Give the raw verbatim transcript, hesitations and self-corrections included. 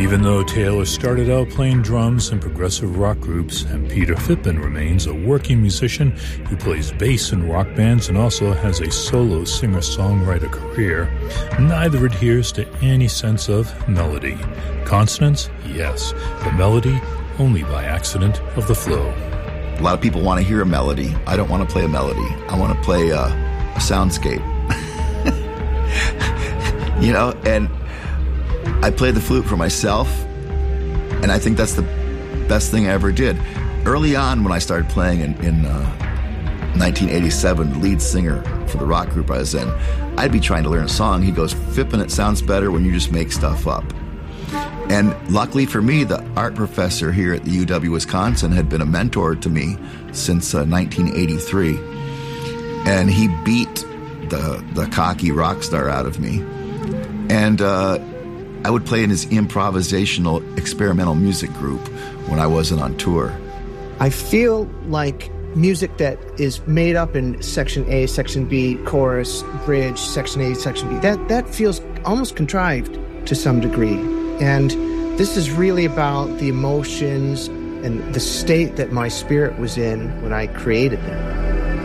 Even though Taylor started out playing drums in progressive rock groups, and Peter Fippen remains a working musician who plays bass in rock bands and also has a solo singer-songwriter career, neither adheres to any sense of melody. Consonants? Yes, but melody only by accident of the flow. A lot of people want to hear a melody. I don't want to play a melody. I want to play a, a soundscape. You know, and I played the flute for myself, and I think that's the best thing I ever did. Early on, when I started playing in, in uh, nineteen eighty-seven, the lead singer for the rock group I was in, I'd be trying to learn a song. He goes, Fippen, it sounds better when you just make stuff up. And luckily for me, the art professor here at the U W-Wisconsin had been a mentor to me since uh, nineteen eighty-three. And he beat the, the cocky rock star out of me. And uh, I would play in his improvisational experimental music group when I wasn't on tour. I feel like music that is made up in section A, section B, chorus, bridge, section A, section B, that, that feels almost contrived to some degree. And this is really about the emotions and the state that my spirit was in when I created them.